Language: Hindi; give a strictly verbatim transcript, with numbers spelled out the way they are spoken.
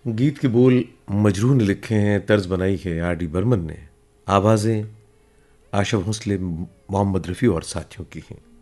गीत के बोल मजरू ने लिखे हैं, तर्ज बनाई है आर डी बर्मन ने, आवाज़ें आशा भोसले, मोहम्मद रफ़ी और साथियों की हैं।